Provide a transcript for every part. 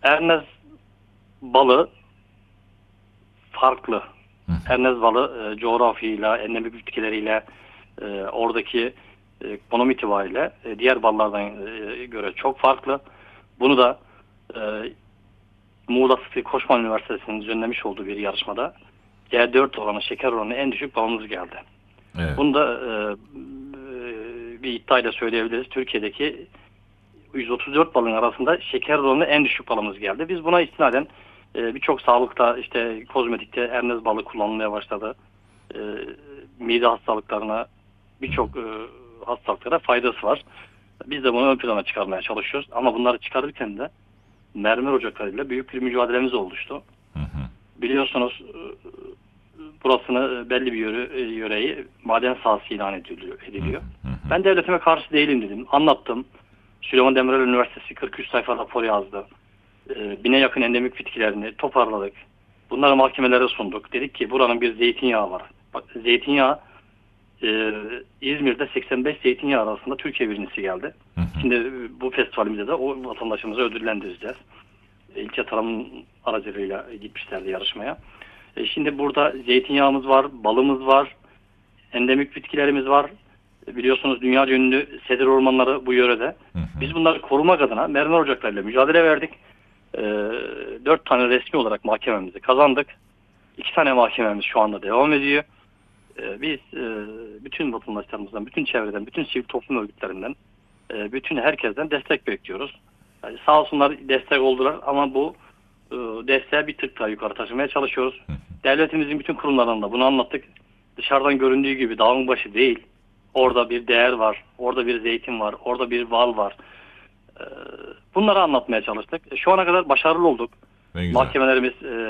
Ernez balığı farklı. Ernez balığı coğrafyayla, endemik bitkileriyle, oradaki konum itibariyle diğer balılardan göre çok farklı. Bunu da e, Muğla Sıtkı Koçman Üniversitesi'nin düzenlemiş olduğu bir yarışmada C4 oranı, şeker oranı en düşük balımız geldi. Evet. Bunu da bir iddiayla söyleyebiliriz. Türkiye'deki 134 balın arasında şeker oranı en düşük balımız geldi. Biz buna istinaden birçok sağlıkta, işte kozmetikte ernez balı kullanılmaya başladı. E, Mide hastalıklarına, birçok hastalıklara faydası var. Biz de bunu ön plana çıkarmaya çalışıyoruz. Ama bunları çıkarırken de mermer ocaklarıyla büyük bir mücadelemiz oluştu. Biliyorsunuz burasını belli bir yöreyi maden sahası ilan ediliyor. Ben devletime karşı değilim dedim. Anlattım. Süleyman Demirel Üniversitesi 43 sayfa rapor yazdı. 1000'e yakın endemik bitkilerini toparladık. Bunları mahkemelere sunduk. Dedik ki buranın bir zeytinyağı var. Bak, zeytinyağı İzmir'de 85 zeytinyağı arasında Türkiye birincisi geldi. Şimdi bu festivalimizde de o vatandaşımızı ödüllendireceğiz. İlçe tarım aracılığıyla gitmişlerdi yarışmaya. Şimdi burada zeytinyağımız var, balımız var, endemik bitkilerimiz var. Biliyorsunuz dünyaca ünlü sedir ormanları bu yörede. Biz bunları korumak adına mermer ocaklarıyla mücadele verdik. 4 tane resmi olarak mahkememizi kazandık. 2 tane mahkememiz şu anda devam ediyor. Biz bütün vatandaşlarımızdan, bütün çevreden, bütün sivil toplum örgütlerinden, bütün herkesten destek bekliyoruz. Yani sağ olsunlar destek oldular ama bu desteği bir tık daha yukarı taşımaya çalışıyoruz. Devletimizin bütün kurumlarında bunu anlattık. Dışarıdan göründüğü gibi dağın başı değil. Orada bir değer var, orada bir zeytin var, orada bir bal var. Bunları anlatmaya çalıştık. Şu ana kadar başarılı olduk. Mahkemelerimiz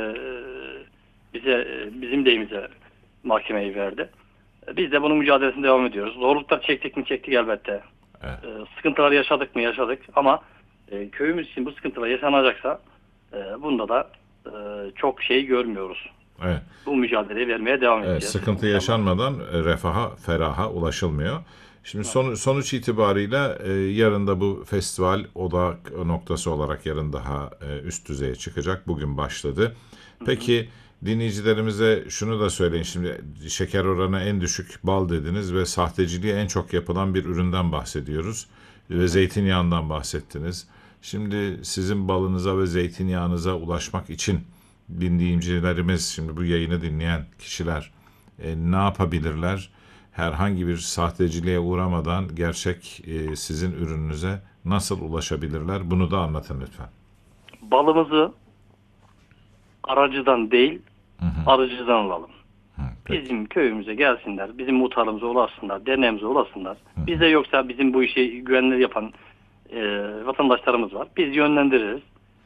bizim deyimize mahkemeyi verdi. Biz de bunun mücadelesine devam ediyoruz. Zorluklar çektik mi? Çektik elbette. Evet. Sıkıntılar yaşadık mı? Yaşadık. Ama köyümüz için bu sıkıntılar yaşanacaksa bunda da çok şey görmüyoruz. Evet. Bu mücadeleyi vermeye devam edeceğiz. Sıkıntı yaşanmadan refaha, feraha ulaşılmıyor. Şimdi sonuç itibariyle yarın da bu festival odak noktası olarak yarın daha üst düzeye çıkacak. Bugün başladı. Peki dinleyicilerimize şunu da söyleyin. Şimdi şeker oranı en düşük bal dediniz ve sahteciliği en çok yapılan bir üründen bahsediyoruz. Ve zeytinyağından bahsettiniz. Şimdi sizin balınıza ve zeytinyağınıza ulaşmak için dinleyicilerimiz, şimdi bu yayını dinleyen kişiler ne yapabilirler? Herhangi bir sahteciliğe uğramadan gerçek sizin ürününüze nasıl ulaşabilirler? Bunu da anlatın lütfen. Balımızı aracıdan değil, arıcıdan alalım. Bizim köyümüze gelsinler, bizim muhtarımıza ulaşsınlar, derneğimize ulaşsınlar. Bizde yoksa bizim bu işi güvenilir yapan vatandaşlarımız var. Biz yönlendiririz.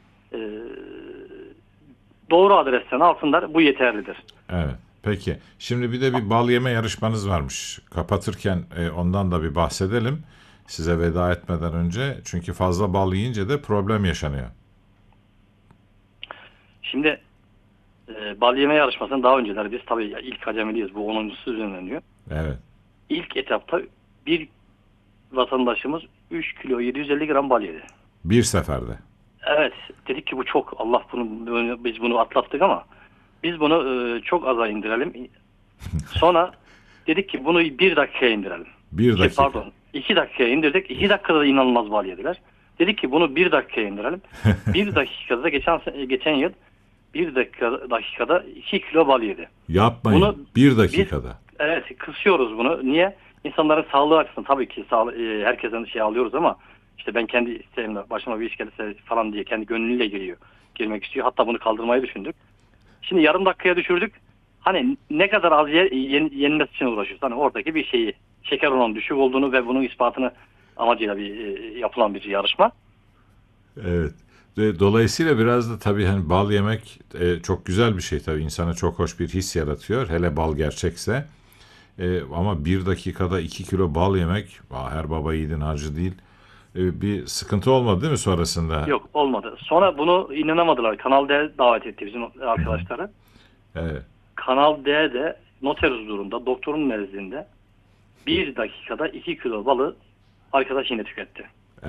Doğru adresten alsınlar, bu yeterlidir. Evet. Peki. Şimdi bir de bir bal yeme yarışmanız varmış. Kapatırken ondan da bir bahsedelim. Size veda etmeden önce. Çünkü fazla bal yiyince de problem yaşanıyor. Şimdi bal yeme yarışmasının daha önceleri biz tabii ilk acemiliyiz. Bu 10.'su düzenleniyor. Evet. İlk etapta bir vatandaşımız 3 kilo 750 gram bal yedi. Bir seferde. Evet. Dedik ki bu çok. Allah biz bunu atlattık ama biz bunu çok aza indirelim. Sonra dedik ki bunu 1 dakikaya indirelim. 1 dakika. Pardon. 2 dakikaya indirdik. 2 dakikada da inanılmaz bal yediler. Dedik ki bunu 1 dakikaya indirelim. 1 dakikada da geçen yıl 1 dakikada 2 kilo bal yedi. Yapmayın. Bunu 1 dakikada. Evet, kısıyoruz bunu. Niye? İnsanların sağlığı açısından tabii ki herkesten şey alıyoruz ama işte ben kendi isteğimle başıma bir iş gelirse falan diye kendi gönlüyle girmek istiyor. Hatta bunu kaldırmayı düşündük. Şimdi yarım dakikaya düşürdük. Hani ne kadar az yenilmesi için uğraşıyoruz. Hani oradaki bir şeyi, şeker oranının düşük olduğunu ve bunun ispatını amacıyla yapılan bir yarışma. Evet. Dolayısıyla biraz da tabii hani bal yemek çok güzel bir şey tabii. İnsana çok hoş bir his yaratıyor. Hele bal gerçekse. Ama 1 dakikada 2 kilo bal yemek her baba yiğidin harcı değil. Bir sıkıntı olmadı değil mi sonrasında? Yok, olmadı. Sonra bunu inanamadılar. Kanal D davet etti bizim arkadaşları. Evet. Kanal D'de noter huzurunda, doktorun nezdinde 1 dakikada 2 kilo balı arkadaş yine tüketti.